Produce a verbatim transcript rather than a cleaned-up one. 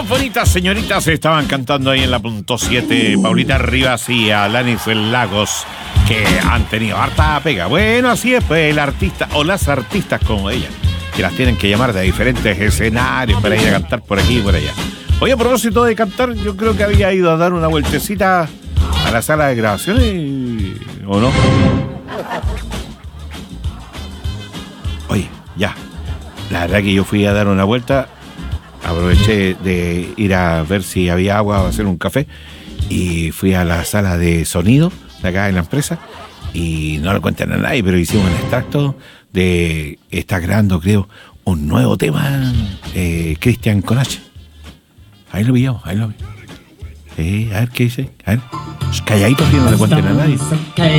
bonitas señoritas estaban cantando ahí en la punto siete. Paulita Rivas y Alanis Lagos, que han tenido harta pega. Bueno, así es, pues, el artista o las artistas como ella, que las tienen que llamar de diferentes escenarios para ir a cantar por aquí y por allá. Oye, a propósito de cantar, yo creo que había ido a dar una vueltecita a la sala de grabaciones, ¿o no? Oye, ya. La verdad que yo fui a dar una vuelta, aproveché de ir a ver si había agua o hacer un café y fui a la sala de sonido de acá en la empresa y no lo cuentan a nadie, pero hicimos un extracto de... Está creando, creo, un nuevo tema, eh, Cristian Conache. Ahí lo pillamos, ahí lo vi. Eh, a ver qué dice. A ver, calladito que no le cuenten a nadie.